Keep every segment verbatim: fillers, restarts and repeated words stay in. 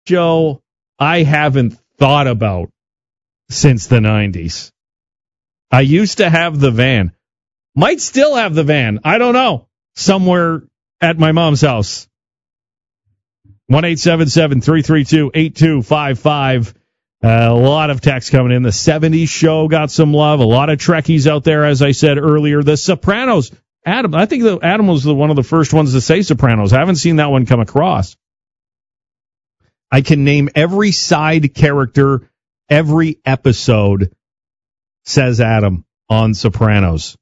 show I haven't thought about since the nineties. I used to have the van. Might still have the van. I don't know. Somewhere at my mom's house. one eight seven seven, three three two, eight two five five. Uh, a lot of texts coming in. The seventies show got some love. A lot of Trekkies out there, as I said earlier. The Sopranos. Adam, I think the, Adam was the, one of the first ones to say Sopranos. I haven't seen that one come across. I can name every side character, every episode, says Adam, on Sopranos.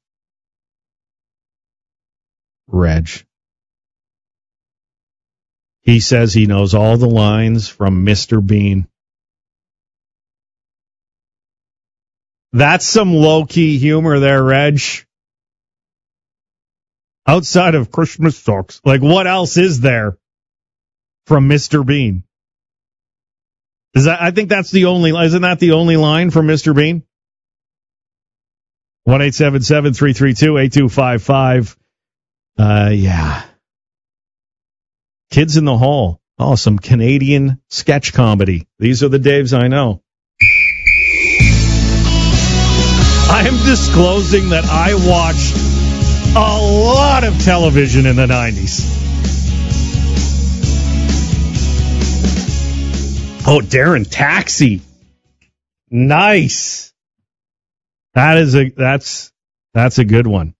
Reg. He says he knows all the lines from Mister Bean. That's some low-key humor there, Reg. Outside of Christmas socks. Like, what else is there from Mister Bean? Is that, I think that's the only, isn't that the only line from Mister Bean? one eight seven seven, three three two, eight two five five. Uh, yeah. Kids in the Hall. Oh, some Canadian sketch comedy. These are the Daves I know. I am disclosing that I watched a lot of television in the nineties. Oh, Darren, Taxi. Nice. That is a, that's, that's a good one.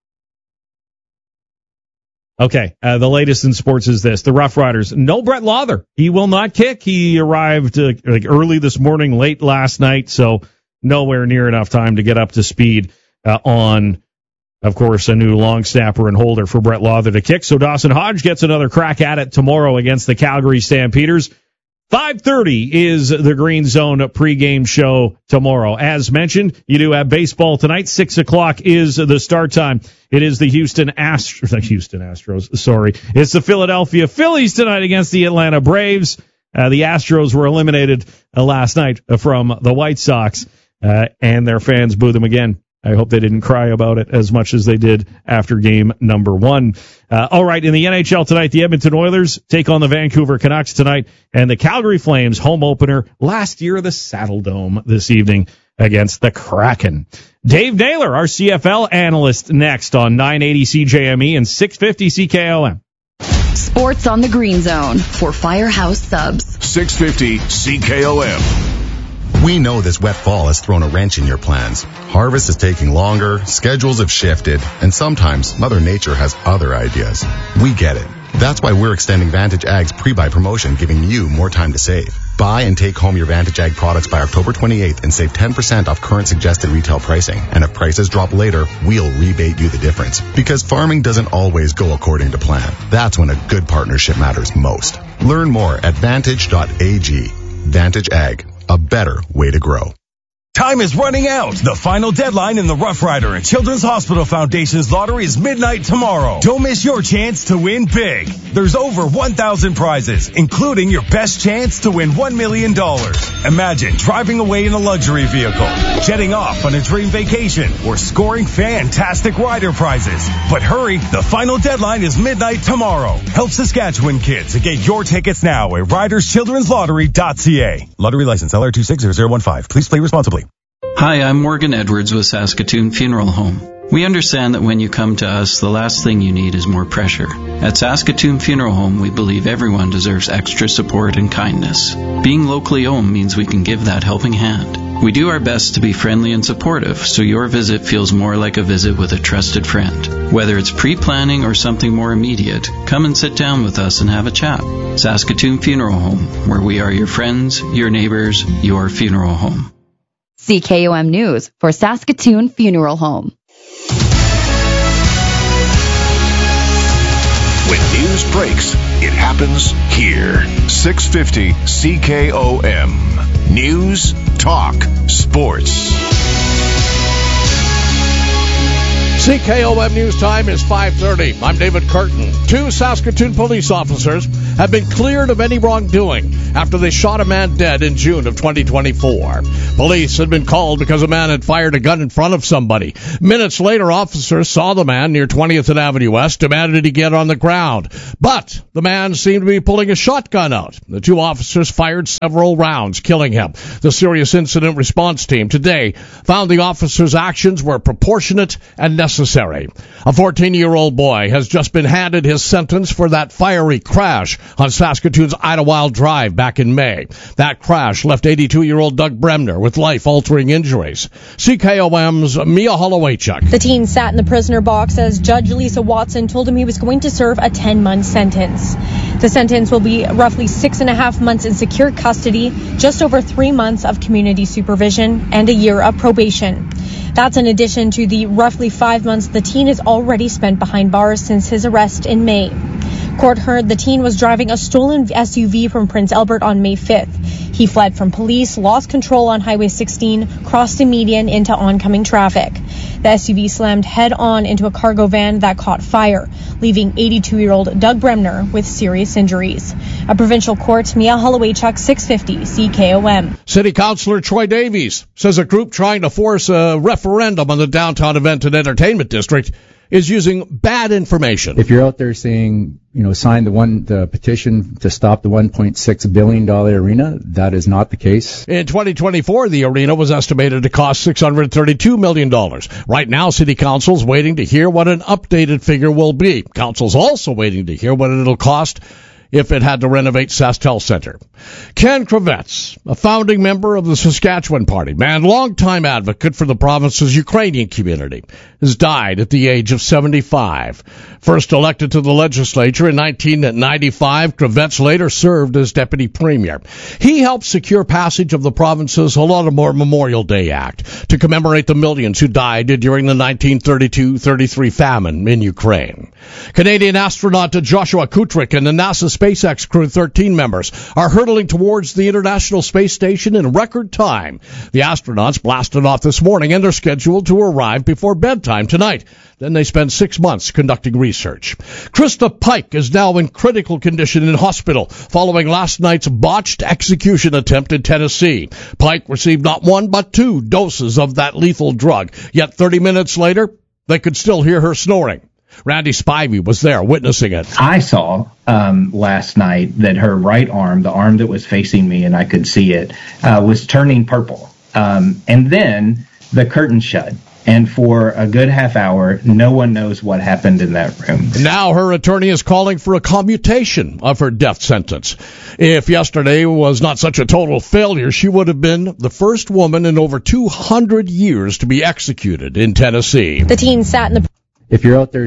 Okay, uh, the latest in sports is this. The Rough Riders, no Brett Lauther. He will not kick. He arrived uh, like early this morning, late last night, so nowhere near enough time to get up to speed uh, on, of course, a new long snapper and holder for Brett Lauther to kick. So Dawson Hodge gets another crack at it tomorrow against the Calgary Stampeders. five thirty is the Green Zone pregame show tomorrow. As mentioned, you do have baseball tonight. six o'clock is the start time. It is the Houston Astros, Houston Astros, sorry. It's the Philadelphia Phillies tonight against the Atlanta Braves. Uh, the Astros were eliminated uh, last night from the White Sox, uh, and their fans boo them again. I hope they didn't cry about it as much as they did after game number one. Uh, all right, in the N H L tonight, the Edmonton Oilers take on the Vancouver Canucks tonight, and the Calgary Flames home opener last year, the Saddle Dome this evening against the Kraken. Dave Naylor, our C F L analyst, next on nine eighty C J M E and six fifty C K O M. Sports on the Green Zone for Firehouse Subs. six fifty C K O M. We know this wet fall has thrown a wrench in your plans. Harvest is taking longer, schedules have shifted, and sometimes Mother Nature has other ideas. We get it. That's why we're extending Vantage Ag's pre-buy promotion, giving you more time to save. Buy and take home your Vantage Ag products by October twenty-eighth and save ten percent off current suggested retail pricing. And if prices drop later, we'll rebate you the difference. Because farming doesn't always go according to plan. That's when a good partnership matters most. Learn more at vantage dot a g. Vantage Ag. A better way to grow. Time is running out. The final deadline in the Rough Rider and Children's Hospital Foundation's lottery is midnight tomorrow. Don't miss your chance to win big. There's over one thousand prizes, including your best chance to win one million dollars. Imagine driving away in a luxury vehicle, jetting off on a dream vacation, or scoring fantastic rider prizes. But hurry, the final deadline is midnight tomorrow. Help Saskatchewan kids and get your tickets now at riders children's lottery dot c a. Lottery license L R two six zero zero one five. Please play responsibly. Hi, I'm Morgan Edwards with Saskatoon Funeral Home. We understand that when you come to us, the last thing you need is more pressure. At Saskatoon Funeral Home, we believe everyone deserves extra support and kindness. Being locally owned means we can give that helping hand. We do our best to be friendly and supportive, so your visit feels more like a visit with a trusted friend. Whether it's pre-planning or something more immediate, come and sit down with us and have a chat. Saskatoon Funeral Home, where we are your friends, your neighbors, your funeral home. C K O M News for Saskatoon Funeral Home. When news breaks, it happens here. six fifty C K O M. News, talk, sports. C K O M News time is five thirty. I'm David Curtin. Two Saskatoon police officers have been cleared of any wrongdoing after they shot a man dead in June of twenty twenty-four. Police had been called because a man had fired a gun in front of somebody. Minutes later, officers saw the man near twentieth and Avenue West, demanded he get on the ground. But the man seemed to be pulling a shotgun out. The two officers fired several rounds, killing him. The Serious Incident Response Team today found the officers' actions were proportionate and necessary. A fourteen-year-old boy has just been handed his sentence for that fiery crash on Saskatoon's Idlewild Drive back in May. That crash left eighty-two-year-old Doug Bremner with life-altering injuries. C K O M's Mia Holowaychuk. The teen sat in the prisoner box as Judge Lisa Watson told him he was going to serve a ten-month sentence. The sentence will be roughly six and a half months in secure custody, just over three months of community supervision, and a year of probation. That's in addition to the roughly five months the teen has already spent behind bars since his arrest in May. Court heard the teen was driving a stolen S U V from Prince Albert on May fifth. He fled from police, lost control on Highway sixteen, crossed a median into oncoming traffic. The S U V slammed head-on into a cargo van that caught fire, leaving eighty-two-year-old Doug Bremner with serious injuries. A provincial court, Mia Holowaychuk, six fifty C K O M. City Councillor Troy Davies says a group trying to force a referendum on the downtown event and entertainment district is using bad information. If you're out there saying, you know, sign the one the petition to stop the one point six billion dollars arena, that is not the case. In twenty twenty-four, the arena was estimated to cost six hundred thirty-two million dollars. Right now, City Council's waiting to hear what an updated figure will be. Council's also waiting to hear what it'll cost if it had to renovate SaskTel Centre. Ken Kravets, a founding member of the Saskatchewan Party, man, longtime advocate for the province's Ukrainian community, has died at the age of seventy-five. First elected to the legislature in nineteen ninety-five, Kravets later served as deputy premier. He helped secure passage of the province's Holodomor Memorial Day Act to commemorate the millions who died during the nineteen thirty-two thirty-three famine in Ukraine. Canadian astronaut Joshua Kutrick and the NASA SpaceX Crew thirteen members are hurtling towards the International Space Station in record time. The astronauts blasted off this morning and are scheduled to arrive before bedtime tonight. Then they spend six months conducting research. Krista Pike is now in critical condition in hospital following last night's botched execution attempt in Tennessee. Pike received not one but two doses of that lethal drug, yet thirty minutes later, they could still hear her snoring. Randy Spivey was there witnessing it. I saw um, last night that her right arm, the arm that was facing me and I could see it, uh, was turning purple. Um, and then the curtain shut. And for a good half hour, no one knows what happened in that room. Now her attorney is calling for a commutation of her death sentence. If yesterday was not such a total failure, she would have been the first woman in over two hundred years to be executed in Tennessee. The teen sat in the... If you're out there...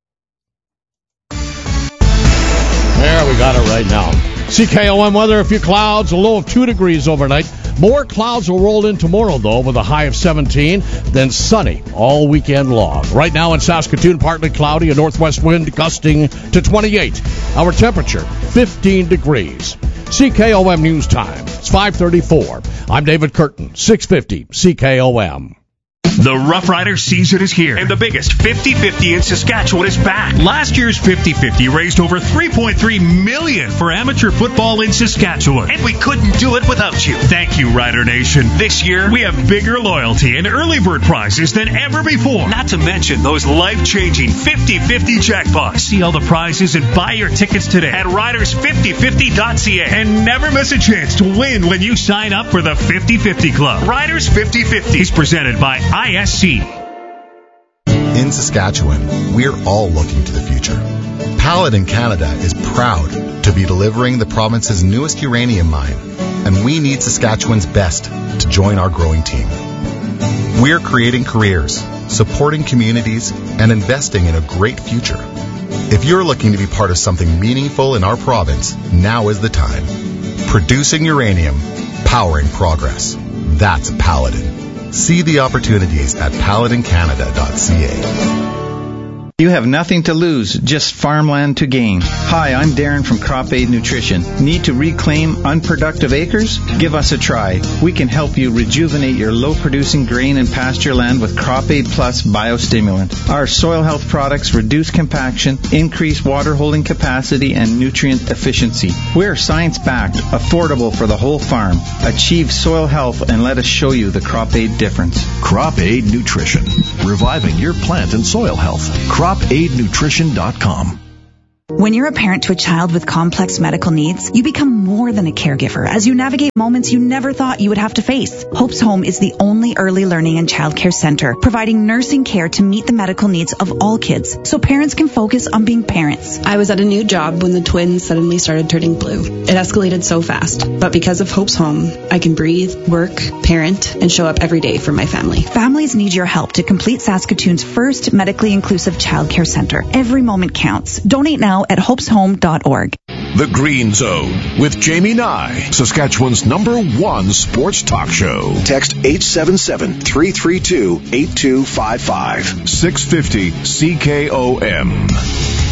There, we got it right now. C K O M weather, a few clouds, a low of two degrees overnight. More clouds will roll in tomorrow, though, with a high of seventeen, then sunny all weekend long. Right now in Saskatoon, partly cloudy, a northwest wind gusting to twenty-eight. Our temperature, fifteen degrees. C K O M News Time. It's five thirty-four. I'm David Curtin, six fifty C K O M. The Rough Rider season is here, and the biggest fifty-fifty in Saskatchewan is back. Last year's fifty-fifty raised over three point three million dollars for amateur football in Saskatchewan, and we couldn't do it without you. Thank you, Rider Nation. This year, we have bigger loyalty and early bird prizes than ever before, not to mention those life-changing fifty-fifty jackpots. See all the prizes and buy your tickets today at riders fifty fifty dot c a, and never miss a chance to win when you sign up for the fifty-fifty Club. Riders fifty fifty is presented by I S C. In Saskatchewan, we're all looking to the future. Paladin Canada is proud to be delivering the province's newest uranium mine, and we need Saskatchewan's best to join our growing team. We're creating careers, supporting communities, and investing in a great future. If you're looking to be part of something meaningful in our province, now is the time. Producing uranium, powering progress. That's Paladin. See the opportunities at paladin canada dot c a. You have nothing to lose, just farmland to gain. Hi, I'm Darren from Crop Aid Nutrition. Need to reclaim unproductive acres? Give us a try. We can help you rejuvenate your low-producing grain and pasture land with Crop Aid Plus biostimulant. Our soil health products reduce compaction, increase water holding capacity, and nutrient efficiency. We're science-backed, affordable for the whole farm. Achieve soil health and let us show you the Crop Aid difference. Crop Aid Nutrition, reviving your plant and soil health. crop aid nutrition dot com. When you're a parent to a child with complex medical needs, you become more than a caregiver as you navigate moments you never thought you would have to face. Hope's Home is the only early learning and childcare center providing nursing care to meet the medical needs of all kids so parents can focus on being parents. I was at a new job when the twins suddenly started turning blue. It escalated so fast, but because of Hope's Home, I can breathe, work, parent, and show up every day for my family. Families need your help to complete Saskatoon's first medically inclusive childcare center. Every moment counts. Donate now at hopes home dot org. The Green Zone with Jamie Nye, Saskatchewan's number one sports talk show. Text eight seven seven, three three two, eight two five five. six fifty C K O M.